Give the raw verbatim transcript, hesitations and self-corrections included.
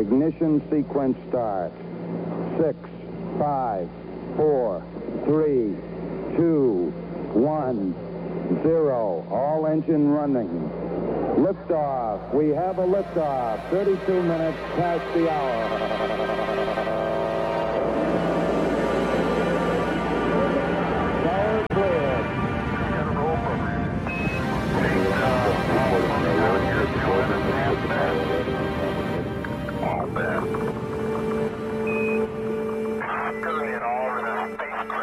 Ignition sequence start. Six, five, four, three, two, one, zero. All engine running. Liftoff. We have a liftoff. thirty-two minutes past the hour.